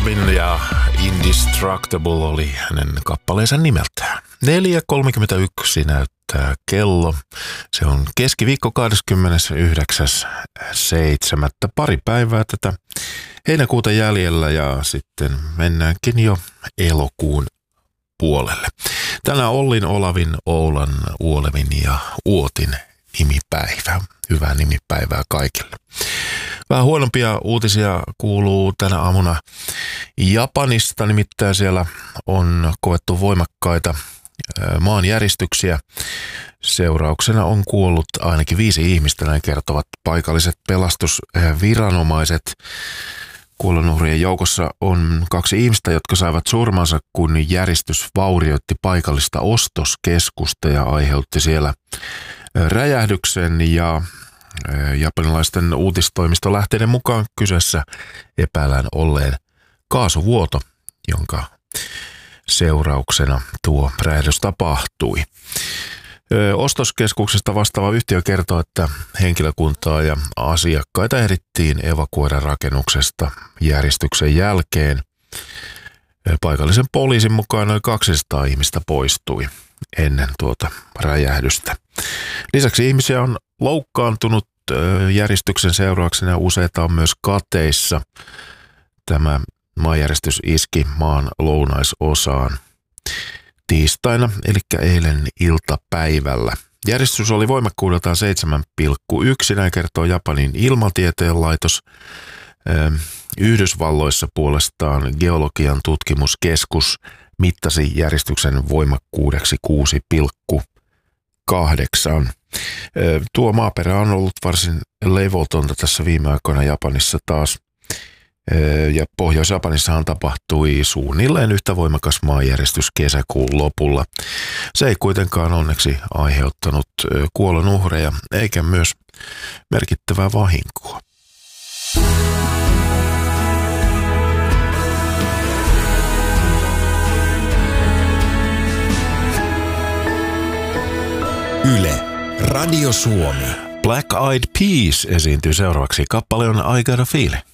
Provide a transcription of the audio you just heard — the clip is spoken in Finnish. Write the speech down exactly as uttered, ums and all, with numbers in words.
Olavin ja Indestructible oli hänen kappaleensa nimeltään. neljä kolmekymmentäyksi näyttää kello. Se on keskiviikko kahdeskymmenesyhdeksäs seitsemättä Pari päivää tätä heinäkuuta jäljellä ja sitten mennäänkin jo elokuun puolelle. Tänään Ollin, Olavin, Oulan, Uolevin ja Uotin nimipäivä. Hyvää nimipäivää kaikille. Vähän huonompia uutisia kuuluu tänä aamuna Japanista, nimittäin siellä on koettu voimakkaita maanjäristyksiä. Seurauksena on kuollut ainakin viisi ihmistä, näin kertovat paikalliset pelastusviranomaiset. Kuolonuhrien joukossa on kaksi ihmistä, jotka saivat surmansa, kun järistys vaurioitti paikallista ostoskeskusta ja aiheutti siellä räjähdyksen, ja japanilaisten uutistoimistolähteiden mukaan kyseessä epäillään olleen kaasuvuoto, jonka seurauksena tuo räjähdys tapahtui. Ostoskeskuksesta vastaava yhtiö kertoo, että henkilökuntaa ja asiakkaita ehdittiin evakuoida rakennuksesta järjestyksen jälkeen. Paikallisen poliisin mukaan noin kaksisataa ihmistä poistui ennen tuota räjähdystä. Lisäksi ihmisiä on loukkaantunut järjestyksen seurauksena ja useita on myös kateissa. Tämä maanjäristys iski maan lounaisosaan tiistaina, eli eilen iltapäivällä. Järjestys oli voimakkuudeltaan seitsemän pilkku yksi, näin kertoo Japanin ilmatieteen laitos. Yhdysvalloissa puolestaan geologian tutkimuskeskus mittasi järjestyksen voimakkuudeksi kuusi pilkku kahdeksan. Tuo maaperä on ollut varsin levotonta tässä viime aikoina Japanissa taas. Ja Pohjois-Japanissahan tapahtui suunnilleen yhtä voimakas maanjäristys kesäkuun lopulla. Se ei kuitenkaan onneksi aiheuttanut kuolonuhreja eikä myös merkittävää vahinkoa. Yle, Radio Suomi. Black Eyed Peas esiintyy seuraavaksi. Kappale on I Got a Feeling.